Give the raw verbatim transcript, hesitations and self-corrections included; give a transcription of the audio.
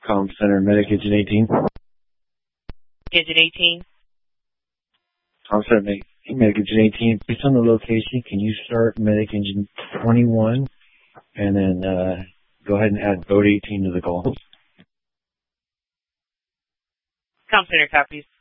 Comm Center, Medic Engine eighteen. Engine eighteen. Comm Center, Medic, Medic Engine eighteen. Based on the location, can you start Medic Engine twenty-one and then uh, go ahead and add boat eighteen to the call? Comm Center copies.